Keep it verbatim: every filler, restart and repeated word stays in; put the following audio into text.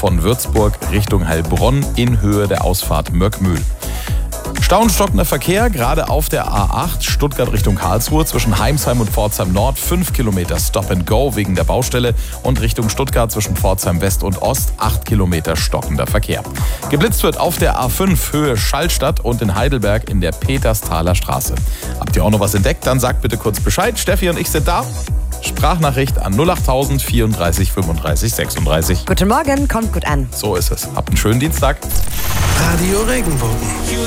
von Würzburg Richtung Heilbronn in Höhe der Ausfahrt Möckmühl. Stau und stockender Verkehr, gerade auf der A acht, Stuttgart Richtung Karlsruhe, zwischen Heimsheim und Pforzheim Nord, fünf Kilometer Stop and Go wegen der Baustelle und Richtung Stuttgart zwischen Pforzheim West und Ost, acht Kilometer stockender Verkehr. Geblitzt wird auf der A fünf Höhe Schallstadt und in Heidelberg in der Petersthaler Straße. Habt ihr auch noch was entdeckt? Dann sagt bitte kurz Bescheid. Steffi und ich sind da. Sprachnachricht an null achttausend vierunddreißig fünfunddreißig sechsunddreißig. Guten Morgen, kommt gut an. So ist es. Habt einen schönen Dienstag. Radio Regenbogen.